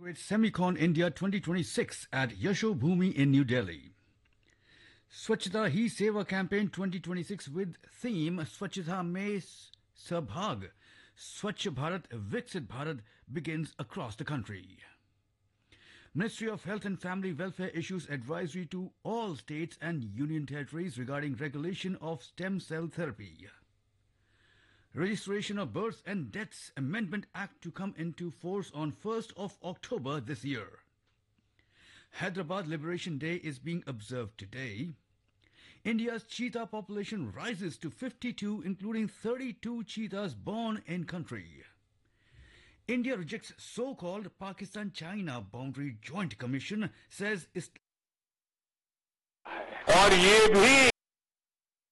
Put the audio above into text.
It's Semicon India 2026 at Yashobhoomi in New Delhi. Swachhata Hi Seva campaign 2026 with theme Swachhata Mein Sabhag. Swachh Bharat Viksit Bharat begins across the country. Ministry of Health and Family Welfare issues advisory to all states and union territories regarding regulation of stem cell therapy. Registration of Births and Deaths Amendment Act to come into force on 1st of October this year. Hyderabad Liberation Day is being observed today. India's cheetah population rises to 52, including 32 cheetahs born in country. India rejects so-called Pakistan-China Boundary Joint Commission, says और ये भी